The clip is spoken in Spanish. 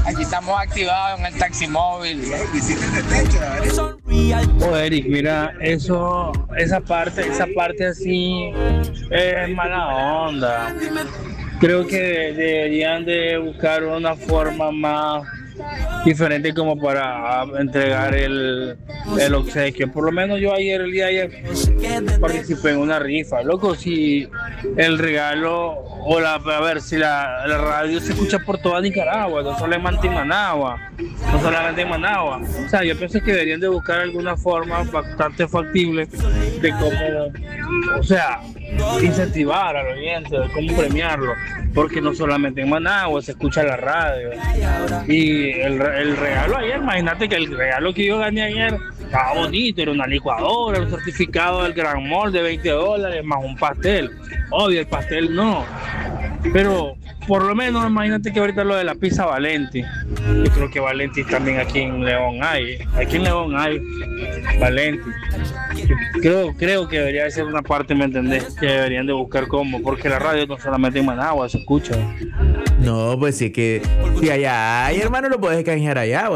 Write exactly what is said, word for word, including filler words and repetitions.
Aquí estamos activados en el taximóvil. Oh, Eric, mira, eso, esa parte, esa parte así es mala onda. Creo que deberían de buscar una forma más diferente como para entregar el, el obsequio. Por lo menos yo ayer, el día de ayer, participé en una rifa. Loco, si el regalo, o la, a ver, si la, la radio se escucha por toda Nicaragua, no solamente en Managua, no solamente en Managua. O sea, yo pienso que deberían de buscar alguna forma bastante factible de cómo, o sea, incentivar al oyente, de cómo premiarlo, porque no solamente en Managua se escucha la radio. Y el, el regalo ayer, imagínate que el regalo que yo gané ayer estaba bonito, era una licuadora, un certificado del Gran Mall de veinte dólares, más un pastel. Obvio, el pastel no, pero por lo menos imagínate que ahorita lo de la pizza Valenti. Yo creo que Valenti también aquí en León hay, aquí en León hay Valenti. Creo, creo que debería ser una parte, ¿me entendés? Que deberían de buscar cómo, porque la radio no solamente en Managua se escucha. No, pues sí que si allá hay, hermano, lo puedes canjear allá.